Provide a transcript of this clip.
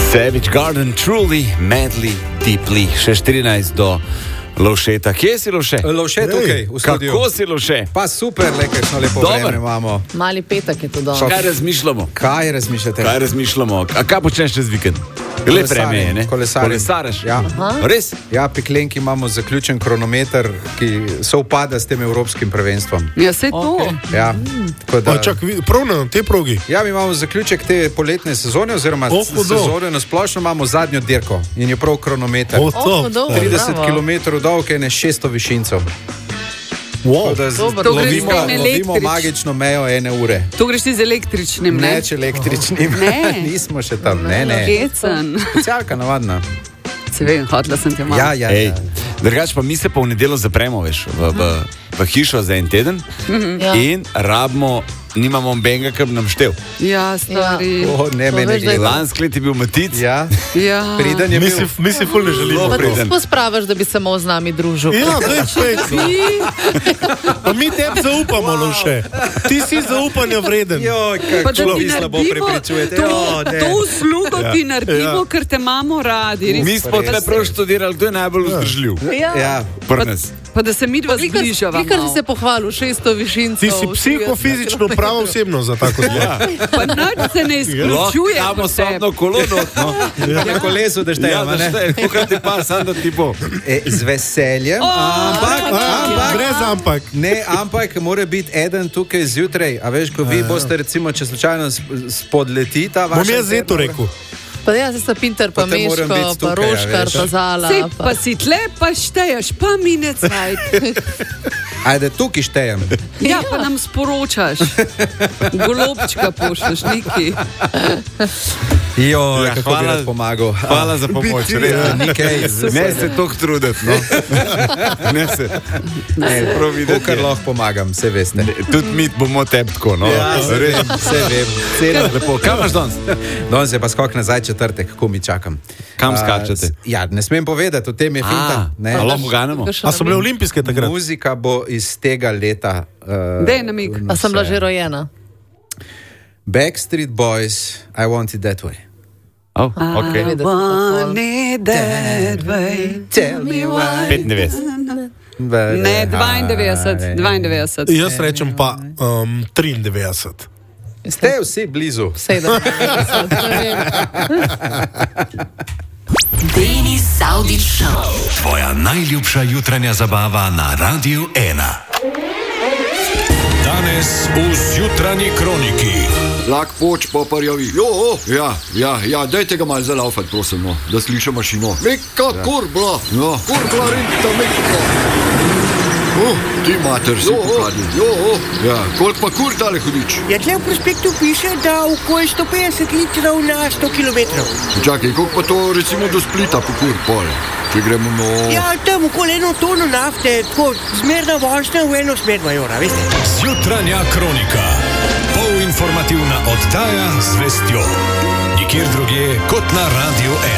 Savage Garden, truly, madly, deeply. Še 14 do Lovšeta. Kje si Lovše? Lovše tukaj, v studiu. Kako si Lovše? Pa super, lekeršno lepo vreme imamo. Mali petek je to dobro. Kaj razmišljamo? Kaj razmišljate? Kaj razmišljamo? A kaj počneš čez vikend? Lep vreme je, ne? Kolesariš. Ja. Res? Ja, Piklenki imamo zaključen kronometer, ki sovpada s tem evropskim prvenstvom. Ja, sej to. Ja, tako da... Čak, prav na te progi? Ja, mi imamo zaključek te poletne sezone, oziroma sezone na splošno imamo zadnjo dirko in je prav kronometer. 30 km dolg je 600 višincev. Wow. Lovimo magično mejo 1 ure. To greš ti z električnim, ne? Ne, če električnim. Ne. Nismo še tam, ne. Gecen. Specialka navadna. Se vem, hotla sem te malo. Ja. Drugač pa mi se pa v nedeljo zapremo, veš, v hišo za en teden in nimamo benga, ki bi nam štev. Ja, stari. Ne, meni je lansko let je bil Matic. Ja. Priden je bil. Mi si ful ne želimo. Pa ti pospraviš, da bi se malo z nami družil. Ja, pa mi tebi zaupamo, Lovše. Ti si zaupanja vreden. Kako človek slabo prepričujete. To uslugo ti naredimo, ker te imamo radi. Mi smo tle prav študirali, to je najbolj vzdržljiv. Ja. Pa da se mi dva zbližava. Ti, kar si se pohvalil, 600 višincev. Ti si psihofizično prava osebno za tako stvar. Pa nič se ne izključuje. Imamo sobno kolono. Na kolesu, da štejemo, ne? Kukaj ti pa, sam da ti bo. Z veseljem, brez ampak. Ne, ampak mora biti eden tukaj zjutraj. A veš, ko vi boste recimo, če slučajno spodletita vaša... Bom jaz zeto rekel. Pa ja, se Pinter, pa Meško, pa Roškar, pa Zala. Pa si tle, pa šteješ, pa mine cajt. Ajde, tukaj štejem. Ja, pa nam sporočaš. Golobčka pošleš, neki. Kako bi rad pomagal. Hvala za pomoč. Ne se toh truditi, no. Ne se. Kar lahko pomagam, se veste. Tudi mi bomo tebi tako, no. Se vem. Kaj imaš danes? Danes je pa skok nazaj četrtek, ko mi čakam. Kam skačete? Ja, ne smem povedati, o tem je finta. A lahko ganemo? A so bile olimpijske takrat? Muzika bo iz tega leta. Dej namig. A sem bila že rojena? Backstreet Boys, I Want It That Way. Oh, ok. I want it that way. Tell me why. 95. Ne, 92. Jaz rečem pa 93. Ste vsi blizu. 70. Denis Saudić Show. Tvoja najljubša jutranja zabava na Radiu 1. Danes v Zjutranji kroniki. Lak poč po parjavi. Ja, dajte ga malo zalaufati, prosim, no, da slišim mašino. Meka kurbla, kurbla rinta meka. Ti mater si pokadil. Ja, koliko pa kur tale hudič? Ja, tle v prospektu piše, da okoli 150 litrov na 100 kilometrov. Čakaj, koliko pa to recimo do Splita po kur pol? Če gremo Ja, tam okoli 1 tono nafte, tako zmerna vožnja v eno smer majora, veste. Zjutranja kronika. Polinformativna oddaja z vestjo. Nikjer drugje kot na Radiu 1.